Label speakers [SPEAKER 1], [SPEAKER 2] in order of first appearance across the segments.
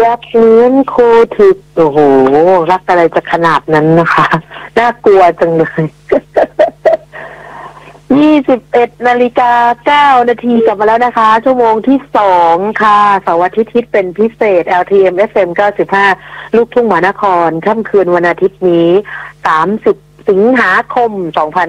[SPEAKER 1] รักเหมือนโคถึกโอ้โหรักอะไรจะขนาดนั้นนะคะน่ากลัวจังเลย21:09 นาทีกลับมาแล้วนะคะชั่วโมงที่2ค่ะเสาร์อาทิตย์เป็นพิเศษ LTM FM 95ลูกทุ่งมหานครค่ำคืนวันอาทิตย์นี้30สิงหาคม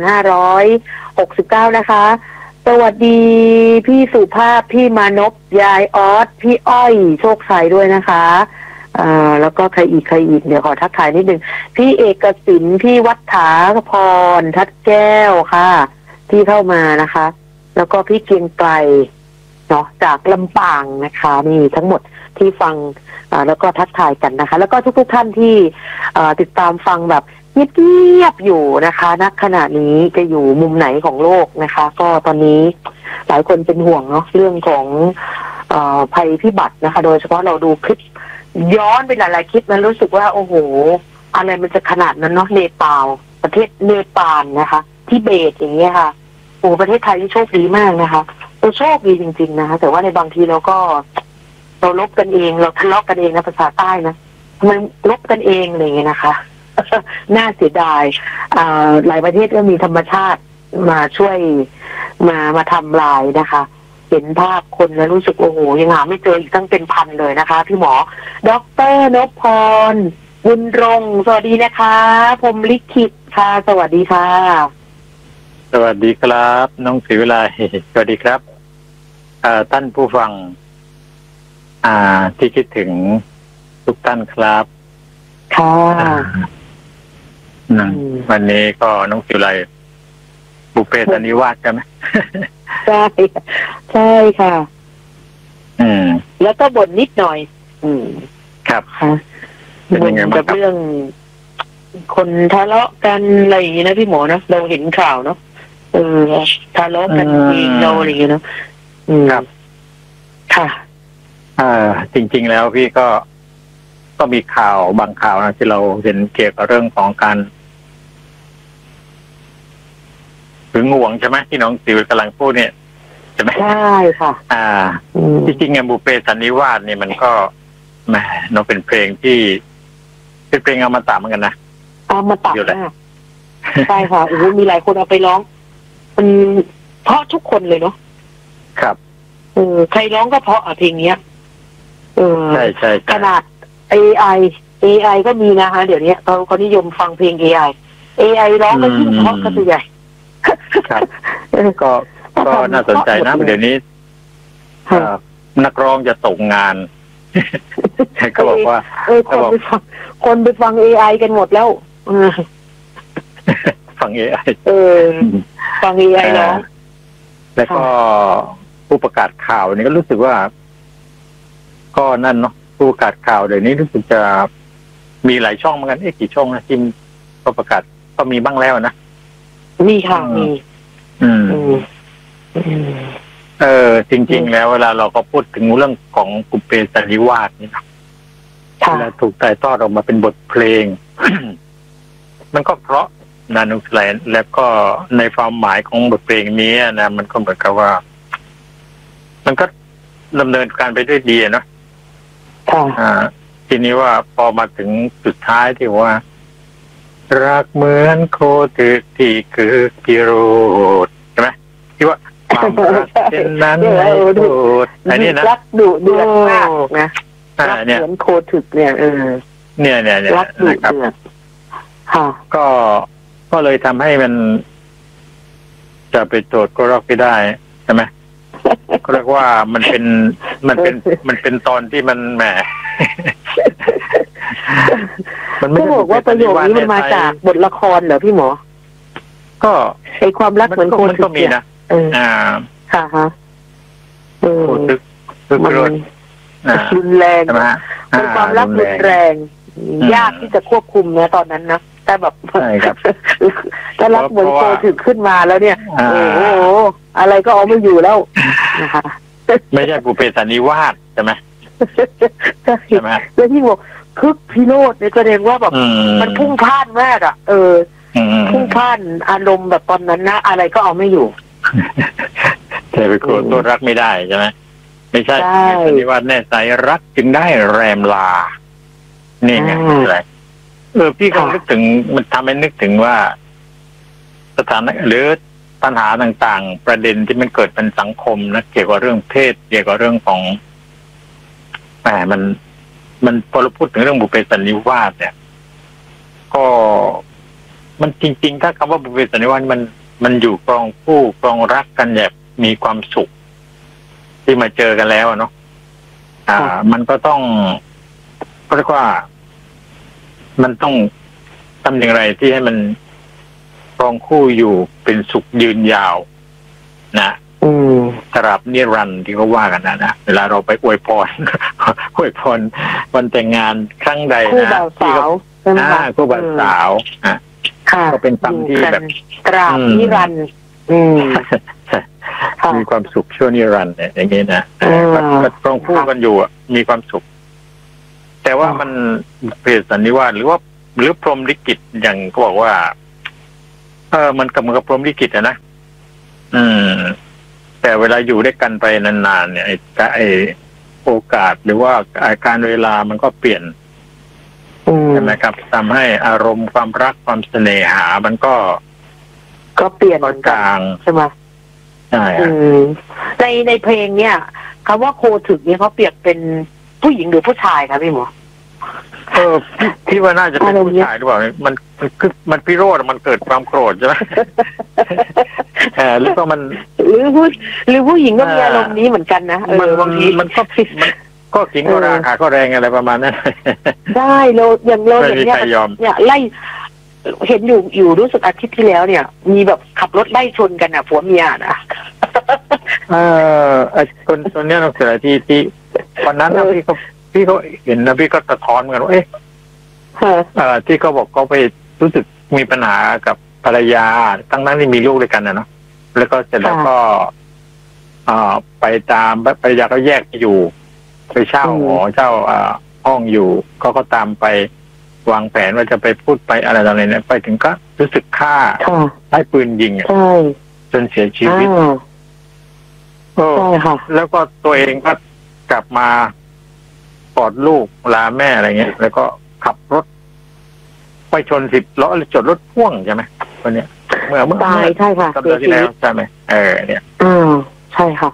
[SPEAKER 1] 2569นะคะสวัสดีพี่สุภาพพี่มานพยายออสพี่อ้อยโชคชัยด้วยนะคะแล้วก็ใครอีกเดี๋ยวขอทักทายนิดนึงพี่เอกสินพี่วัฒถาพรทัดแก้วค่ะที่เข้ามานะคะแล้วก็พี่เกียงไกรเนาะจากลำปางนะคะนี่ทั้งหมดที่ฟังแล้วก็ทักทายกันนะคะแล้วก็ทุกท่านที่ติดตามฟังแบบเงียบๆอยู่นะคะณขณะนี้จะอยู่มุมไหนของโลกนะคะก็ตอนนี้หลายคนเป็นห่วงเนาะเรื่องของภัยพิบัตินะคะโดยเฉพาะเราดูคลิปย้อนไปหลายๆคลิปนั้นรู้สึกว่าโอ้โหอะไรมันจะขนาดนั้นเนาะเนปาลประเทศเนปาลนะคะทิเบตอย่างเงี้ยค่ะโอ้ประเทศไทยนี่โชคดีมากนะคะเราโชคดีจริงๆนะคะแต่ว่าในบางทีเราลบกันเองเราทะเลาะกันเองนะภาษาใต้นะมันลบกันเองอะไรอย่างเงี้ยนะคะน่าเสียดายหลายประเทศก็มีธรรมชาติมาช่วยมาทำลายนะคะเห็นภาพคนแล้วรู้สึกโอ้โหยังหาไม่เจออีกตั้งเป็นพันเลยนะคะพี่หมอดร.นพพรบุญรงค์สวัสดีนะคะพรหมลิขิตค่ะสวัสดีค่ะ
[SPEAKER 2] สวัสดีครับน้องศรีวิไลสวัสดีครับท่านผู้ฟังที่คิดถึงทุกท่านครับ
[SPEAKER 1] ค่ะ
[SPEAKER 2] วันนี้ก็น้องศรีวิไลบุพเพสันนิวาสใช่ไหม
[SPEAKER 1] ใช่ค่ะแล้วก็บ่นนิดหน่อย
[SPEAKER 2] ครับ
[SPEAKER 1] บ่นกับเรื่องคนทะเลาะกันอะไรอย่างนี้นะพี่หมอนะเราเห็นข่าวเนาะทะเลาะกันเองเราอะไรอย่างเงี้ยเนาะ
[SPEAKER 2] ครับ
[SPEAKER 1] ค่ะ
[SPEAKER 2] จริงๆแล้วพี่ก็มีข่าวบางข่าวนะที่เราเห็นเกี่ยวกับเรื่องของการหึงหวงใช่ไหมที่น้องสิวกำลังพูดเนี่ยใช่ไหม
[SPEAKER 1] ใช่ค่ะ
[SPEAKER 2] จริงๆบุพเพสันนิวาสเนี่ยมันก็แหมน้องเป็นเพลงที่เป็นเพลงอมตะเหมือนกันนะ
[SPEAKER 1] อมตะมากใช่ค่ะโอ้โหมีหลายคนเอาไปร้องมันเพราะทุกคนเลยเนาะ
[SPEAKER 2] ครับ
[SPEAKER 1] ใครร้องก็เพราะเพลงเนี้ย
[SPEAKER 2] ใช่
[SPEAKER 1] ขนาด AI ก็มีนะคะเดี๋ยวนี้เขานิยมฟังเพลง AI ร้องก็ยิ่งเพราะก็ตัวใหญ่
[SPEAKER 2] ครับก็น่าสนใจนะเดี๋ยวนี้นักร้องจะตกงานเขาบอกว่า
[SPEAKER 1] คนไปฟัง AI กันหมดแล้ว
[SPEAKER 2] ฟัง AI
[SPEAKER 1] ฟัง AI ร้อง
[SPEAKER 2] แล้วก็ผู้ประกาศข่าวนี่ก็รู้สึกว่าก็นั่นเนาะผู้ประกาศข่าวเดี๋ยวนี้รู้สึกจะมีหลายช่องเหมือนกันกี่ช่องนะที่ก็ประกาศก็มีบ้างแล้วนะ
[SPEAKER 1] มีค่ะมี
[SPEAKER 2] จริงๆแล้วเวลาเราก็พูดถึงเรื่องของบุพเพสันนิวาสนี่นะเวลาถูกถ่ายทอดออกมาเป็นบทเพลง มันก็เพราะนานุสไลแล้วก็ในความหมายของบทเพลงนี้นะมันก็เหมือนกับว่ามันก็ดำเนินการไปด้วยดีเนาะทีนี้ว่าพอมาถึงสุดท้ายที่ว่ารักเหมือนโคตึกที่คือพิโรธใช่ไหมที่ว่าความรักเช่นนั้นไม่โทษอันนี้นะ
[SPEAKER 1] รักดุเดือดมากนะรักเหมือนโคตึกเนี่ย
[SPEAKER 2] เนี่ย
[SPEAKER 1] รักดุเดือดค่ะ
[SPEAKER 2] ก็เลยทำให้มันจะไปโจทย์ก็รักไม่ได้ใช่ไหมก็เรียกว่ามันเป็นตอนที่มันแหม
[SPEAKER 1] มันไม่บอกว่าประโยคนี้มันมาจากบทละครเหรอพี่หมอ
[SPEAKER 2] ก็
[SPEAKER 1] ไอความรักเหมือนโคตึก
[SPEAKER 2] มีนะ
[SPEAKER 1] ค่ะ
[SPEAKER 2] โคตึก
[SPEAKER 1] มันรุนแรงเป็นความรักรุนแรงยากที่จะควบคุมนะตอนนั้นนะแต่แบบถ้ารักเหมือนโคตึกขึ้นมาแล้วเนี่ยโอ้โหอะไรก็เอาไม่อยู่แล้วนะคะ
[SPEAKER 2] ไม่ใช่บุพเพสันนิวาสใช่ไหม
[SPEAKER 1] ใช่ไหมแล้วที่บอกคึกพิโรธเนี่ยแสดงว่าแบบมันพุ่งพล่านมากพุ่งพล่านอารมณ์แบบตอนนั้นนะอะไรก็เอาไม่อยู่
[SPEAKER 2] แต่ไปโกรธตัวรักไม่ได้ใช่ไหมไไม่ใช่สันนิวาสแน่ใจรักจึงได้แรมลานี่ไงอะไรพี่ก็นึกถึงมันทำให้นึกถึงว่าสถานะหรือปัญหาต่างๆประเด็นที่มันเกิดเป็นสังคมนะเกี่ยวกับเรื่องเพศเกี่ยวกับเรื่องของมันพอเราพูดถึงเรื่องบุพเพสันนิวาสเนี่ยก็มันจริงๆถ้าคำว่าบุพเพสันนิวาสมันอยู่กองคู่กองรักกันแบบมีความสุขที่มาเจอกันแล้วเนาะมันก็ต้องเรียกว่ามันต้องทำอย่างไรที่ให้มันครองคู่อยู่เป็นสุขยืนยาวนะตราบนิรันดร์ที่เขาว่ากันนะเวลาเราไปอวยพรวันแต่งงานครั้งใดนะคู่บ่าวสาวก็เป็นคำที่แบบ
[SPEAKER 1] ตราบนิรันดร์
[SPEAKER 2] มีความสุขชั่วนิรันดร์เนี่ยอย่างนี้นะก็ครองคู่กันอยู่มีความสุขแต่ว่ามันเพศสันนิวาสหรือพรหมลิขิตอย่างเขาบอกว่ามันกับพรหมลิขิตนะแต่เวลาอยู่ด้วยกันไปนานๆเนี่ยไอโอกาสหรือว่าการเวลามันก็เปลี่ยนใช่ไหมครับทำให้อารมณ์ความรักความเสน่หามันก็
[SPEAKER 1] เปลี่ยน
[SPEAKER 2] กลาง
[SPEAKER 1] ใช่ไหมใช่ในเพลงเนี่ยคำว่าโคถึกเนี่ยเขาเปรียบเป็นผู้หญิงหรือผู้ชายครับพี่หมอ
[SPEAKER 2] พี่ว่าน่าจะเป็นผู้ชายหรือเปล่ามันพิโรธมันเกิดความโกรธใช่ไหมหรือว่ามัน
[SPEAKER 1] หรือผู้หญิงก็มีอารมณ์นี้เหมือนกันนะบางที
[SPEAKER 2] มันก็ขิงก็ราคาก็แรงอะไรประมาณนั้น
[SPEAKER 1] ได้เราอย่างเนี่ยไล่เห็นอยู่รู้สึกอาทิตย์ที่แล้วเนี่ยมีแบบขับรถไล่ชนกันอ่ะผัวเมียนะ
[SPEAKER 2] คนนี้เราเสียที่วันนั้นนะพี่เขาเห็นนะพี่ก็สะท้อนเหมือนกันว่าที่เขาบอกเขาไปรู้สึกมีปัญหากับภรรยาตั้งที่มีลูกด้วยกันนะเนาะแล้วก็เสร็จแล้วก็ไปตามภรรยาก็แยกไปอยู่ไปเช่าหอเช่าห้องอยู่ก็ตามไปวางแผนว่าจะไปพูดไปอะไรต่ออะไรเนี่ยไปถึงก็รู้สึกฆ่าใช้ปืนยิงจนเสียชีวิตแล้วก็ตัวเองก็กลับมากอดลูกลาแม่อะไรเงี้ยแล้วก็ขับรถไปชน10 ล้อจดรถพ่วงใช่ไหมคนเนี้ยเมื่อ
[SPEAKER 1] ตายใช่ค่ะ
[SPEAKER 2] สัปดาห์ที่แล้วใช่ไหมเนี่ย
[SPEAKER 1] ใช่ค่ะ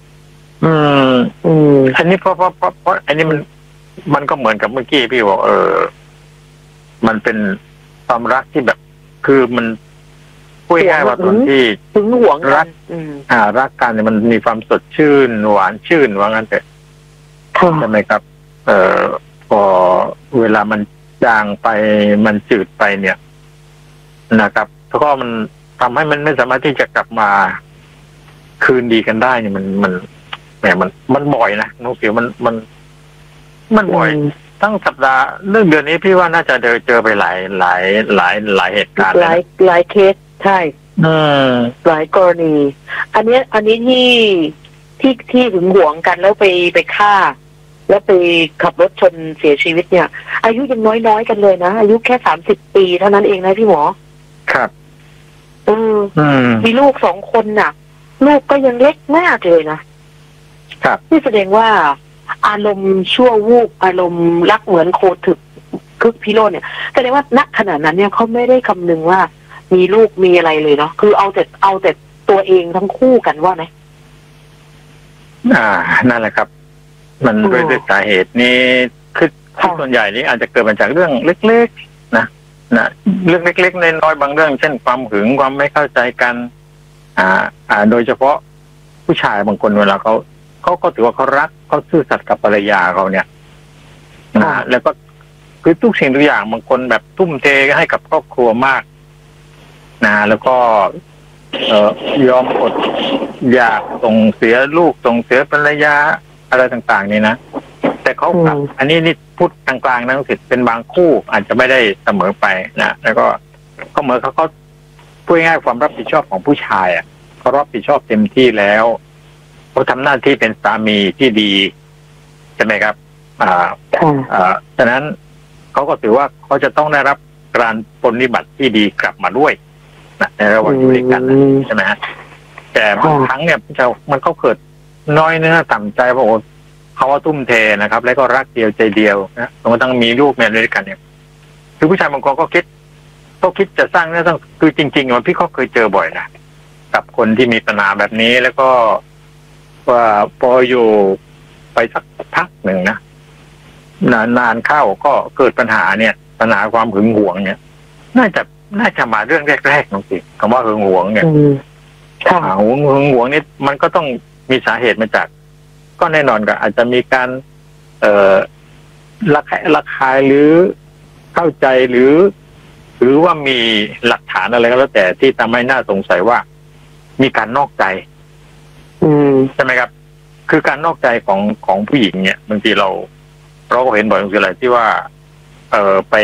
[SPEAKER 2] อันนี้เพราะอันนี้มันก็เหมือนกับเมื่อกี้พี่บอกมันเป็นความรักที่แบบคือมันพูดง่ายว่าตอนที่
[SPEAKER 1] ถึงหวง
[SPEAKER 2] รักรักกันเนี่ยมันมีความสดชื่นหวานชื่นว่างั้นเถอะใช่ไหมครับพอเวลามันจางไปมันจืดไปเนี่ยนะครับแล้วก็มันทำให้มันไม่สามารถที่จะกลับมาคืนดีกันได้เนี่ยมันบ่อยนะน้องเสียวมันบ่อยตั้งสัปดาห์เรื่องเดือนนี้พี่ว่าน่าจะเจอไปหลายเหตุการณ์
[SPEAKER 1] หลายเคสใช่หลายกรณี อันนี้ที่หึงหวงกันแล้วไปฆ่าแล้วไปขับรถชนเสียชีวิตเนี่ยอายุยังน้อยกันเลยนะอายุแค่30 ปีเท่านั้นเองนะพี่หมอ
[SPEAKER 2] ครับ
[SPEAKER 1] มีลูก2 คนน่ะลูกก็ยังเล็กมากเลยนะครับที่แสดงว่าอารมณ์ชั่ววูบอารมณ์รักเหมือนโคถึกคึกพิโรจน์เนี่ยแสดงว่าณขณะนั้นเนี่ยเขาไม่ได้คำนึงว่ามีลูกมีอะไรเลยเนาะคือเอาแต่ตัวเองทั้งคู่กันว่าไหม
[SPEAKER 2] นั่นแหละครับมันด้วยสาเหตุนี้คือส่วนใหญ่นี้อาจจะเกิดมาจากเรื่องเล็กๆนะเรื่องเล็กๆน้อยๆบางเรื่องเช่นความหึงความไม่เข้าใจกันโดยเฉพาะผู้ชายบางคนเวลาเขาก็ถือว่าเขารักเขาซื่อสัตย์กับภรรยาเขาเนี่ยแล้วก็คือทุกสิ่งทุกอย่างบางคนแบบทุ่มเทให้กับครอบครัวมากแล้วก็ยอมอดอยากส่งเสียลูกส่งเสียภรรยาอะไรต่างๆนี่นะแต่เขาอันนี้นี่พูดกลางๆนะสิเป็นบางคู่อาจจะไม่ได้เสมอไปนะแล้วก็เหมือนเขาพูดง่ายความรับผิดชอบของผู้ชายเขารับผิดชอบเต็มที่แล้วเขาทำหน้าที่เป็นสามีที่ดีใช่ไหมครับฉะนั้นเขาก็ถือว่าเขาจะต้องได้รับการปฏิบัติที่ดีกลับมาด้วยในระหว่างอยู่ด้วยกันใช่ไหมฮะแต่บางครั้งเนี่ยมันก็เกิดน้อยเนื้อต่ำใจเพราะว่าเขาว่าทุ่มเทนะครับ แล้วก็รักเดียวใจเดียวนะจนกระทั่งมีลูกเนี่ยด้วยกันเนี่ยคือผู้ชายบางคนก็คิดจะสร้างเนื้อต้องคือจริงๆมันพี่ก็เคยเจอบ่อยนะกับคนที่มีปัญหาแบบนี้แล้วก็ว่าพออยู่ไปสักพักหนึ่งนะนานเข้าก็เกิดปัญหาเนี่ยปัญหาความหึงหวงเนี่ยน่าจะมาเรื่องแรกๆน้องสิคำว่าหึงหวงเนี่ยหึงหวงนี่มันก็ต้องมีสาเหตุมาจากก็แน่นอนก็อาจจะมีการระคายหรือเข้าใจหรือว่ามีหลักฐานอะไรก็แล้วแต่ที่ทำให้น่าสงสัยว่ามีการนอกใจใช่ไหมครับคือการนอกใจของผู้หญิงเนี่ยบางทีเราก็เห็นบ่อยบางทีอะไรที่ว่าไป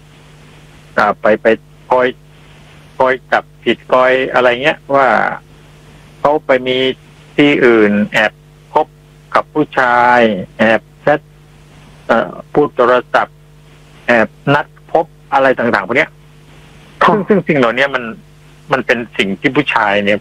[SPEAKER 2] คอยจับผิดคอยอะไรเงี้ยว่าเขาไปมีที่อื่นแอบคบกับผู้ชายแอบแชทพูดโทรศัพท์แอบนัดพบอะไรต่างๆพวกเนี้ยซึ่งสิ่งเหล่านี้มันเป็นสิ่งที่ผู้ชายเนี่ย